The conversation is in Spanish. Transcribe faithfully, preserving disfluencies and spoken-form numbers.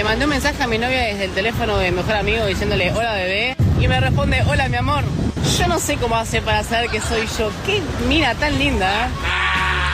Le mandé un mensaje a mi novia desde el teléfono de mi mejor amigo diciéndole hola bebé y me responde hola mi amor. Yo no sé cómo hace para saber que soy yo. Qué mina tan linda, ¿eh?